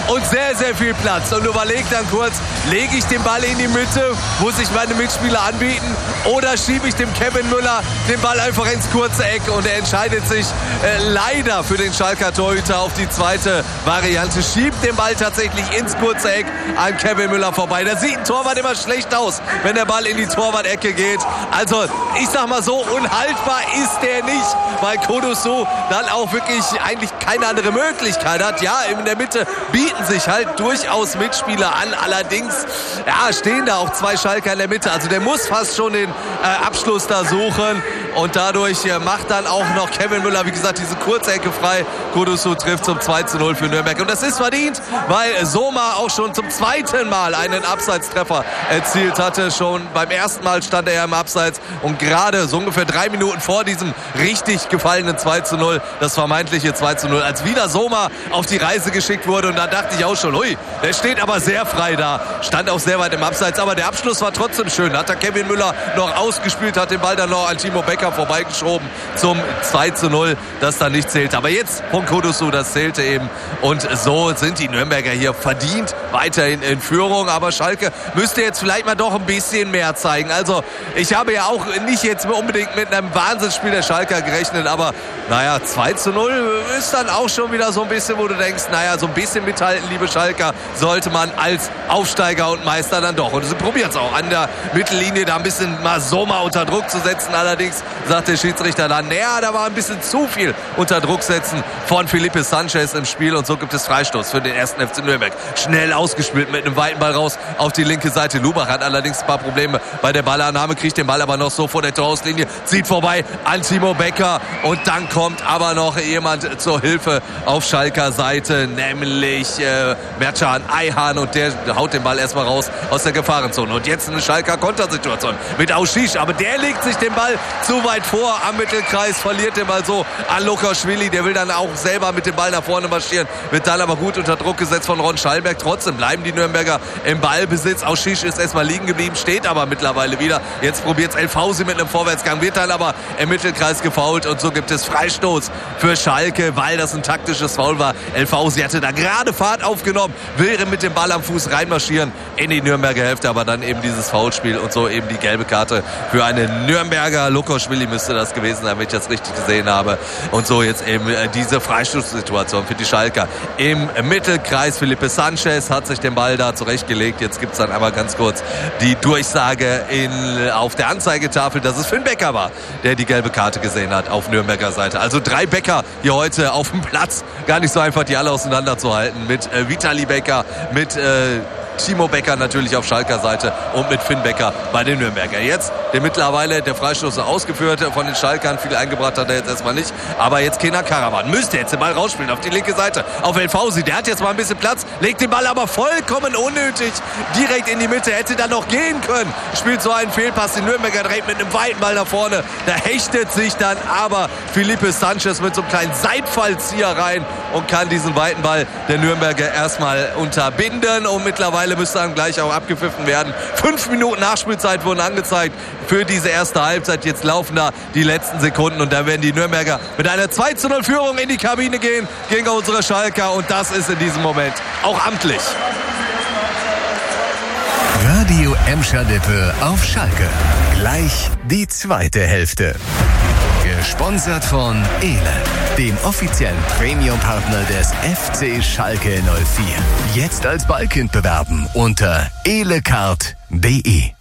und sehr, sehr viel Platz. Und überlegt dann kurz, lege ich den Ball in die Mitte, muss ich meine Mitspieler anbieten, oder schiebe ich dem Kevin Müller den Ball einfach ins kurze Eck, und er entscheidet sich leider für den Schalker Torhüter auf die zweite Variante, schiebt den Ball tatsächlich ins kurze Eck an Kevin Müller vorbei. Da sieht ein Torwart immer schlecht aus, wenn der Ball in die Torwart-Ecke geht. Also ich sag mal so, unhaltbar ist der nicht, weil Kudusu dann auch wirklich eigentlich keine andere Möglichkeit hat. Ja, in der Mitte bieten sich halt durchaus Mitspieler an. Allerdings stehen da auch zwei Schalker in der Mitte. Also der muss fast schon den Abschluss da suchen. Und dadurch macht dann auch noch Kevin Müller, wie gesagt, diese Kurzecke frei. Kudusu trifft zum 2:0 für Nürnberg. Und das ist verdient, weil Soma auch schon zum zweiten Mal einen Abseitstreffer erzielt hatte. Schon beim ersten Mal stand er ja im Abseits. Und gerade so ungefähr 3 Minuten vor diesem richtig gefallenen 2:0, das vermeintliche 2:0, als wieder Soma auf die Reise geschickt wurde. Und da dachte ich auch schon, hui, der steht aber sehr frei da. Stand auch sehr weit im Abseits. Aber der Abschluss war trotzdem schön. Hat der Kevin Müller noch ausgespielt, hat den Ball dann noch an Timo Becker vorbeigeschoben zum 2:0, das dann nicht zählt. Aber jetzt von Kudusu, das zählte eben. Und so sind die Nürnberger hier verdient weiterhin in Führung. Aber Schalke müsste jetzt vielleicht mal doch ein bisschen mehr zeigen. Also ich habe ja auch nicht jetzt unbedingt mit einem Wahnsinnsspiel der Schalker gerechnet. Aber 2:0 ist dann auch schon wieder so ein bisschen, wo du denkst, so ein bisschen mithalten, liebe Schalker, sollte man als Aufsteiger und Meister dann doch. Und sie probiert es auch an der Mittellinie, da ein bisschen mal Soma unter Druck zu setzen. Allerdings sagt der Schiedsrichter dann, da war ein bisschen zu viel unter Druck setzen von Felipe Sanchez im Spiel. Und so gibt es Freistoß für den 1. FC Nürnberg. Schnell ausgespielt mit einem weiten Ball raus auf die linke Seite. Lubach hat allerdings ein paar Probleme bei der Ballannahme, kriegt den Ball aber noch so vor der Torauslinie, zieht vorbei an Timo Becker. Und dann kommt aber noch jemand zur Hilfe auf Schalker Seite, nämlich Mercan Ayhan, und der haut den Ball erstmal raus aus der Gefahrenzone. Und jetzt eine Schalker Kontersituation mit Auschisch, aber der legt sich den Ball zu weit vor am Mittelkreis, verliert den Ball so an Lukaschwili, der will dann auch selber mit dem Ball nach vorne marschieren, wird dann aber gut unter Druck gesetzt von Ron Schallenberg. Trotzdem bleiben die Nürnberger im Ballbesitz. Auschisch ist erstmal liegen geblieben, steht aber mittlerweile wieder. Jetzt probiert es El Fausi mit einem Vorwärtsgang, wird dann aber im Mittelkreis gefoult, und so gibt es Freistoß für Schalke, weil das ein taktisches Foul war. El Fausi hatte da gerade Fahrt aufgenommen, will mit dem Ball am Fuß reinmarschieren in die Nürnberger Hälfte, aber dann eben dieses Foulspiel und so eben die gelbe Karte für einen Nürnberger. Lukaschwili müsste das gewesen sein, wenn ich das richtig gesehen habe. Und so jetzt eben diese Freistoßsituation für die Schalker im Mittelkreis. Felipe Sanchez hat sich den Ball da zurechtgelegt. Jetzt gibt es dann einmal ganz kurz die Durchsage auf der Anzeigetafel, dass es Finn Becker war, der die gelbe Karte gesehen hat auf Nürnberger Seite. Also 3 Becker hier heute auf dem Platz. Gar nicht so einfach, die alle auseinanderzuhalten. Mit Vitali Becker, mit Timo Becker natürlich auf Schalker Seite und mit Finn Becker bei den Nürnberger. Jetzt mittlerweile der Freistoß ausgeführt von den Schalkern. Viel eingebracht hat er jetzt erstmal nicht. Aber jetzt Kenan Karaman müsste jetzt den Ball rausspielen auf die linke Seite. Auf El Fausi, der hat jetzt mal ein bisschen Platz, legt den Ball aber vollkommen unnötig direkt in die Mitte. Hätte dann noch gehen können. Spielt so einen Fehlpass. Die Nürnberger direkt mit einem weiten Ball nach vorne. Da hechtet sich dann aber Felipe Sanchez mit so einem kleinen Seitfallzieher rein und kann diesen weiten Ball der Nürnberger erstmal unterbinden. Und mittlerweile müsste dann gleich auch abgepfiffen werden. 5 Minuten Nachspielzeit wurden angezeigt für diese erste Halbzeit. Jetzt laufen da die letzten Sekunden, und da werden die Nürnberger mit einer 2:0 Führung in die Kabine gehen gegen unsere Schalker, und das ist in diesem Moment auch amtlich. Radio Emscher-Lippe auf Schalke. Gleich die zweite Hälfte. Gesponsert von Ele, dem offiziellen Premium-Partner des FC Schalke 04. Jetzt als Ballkind bewerben unter elecard.de.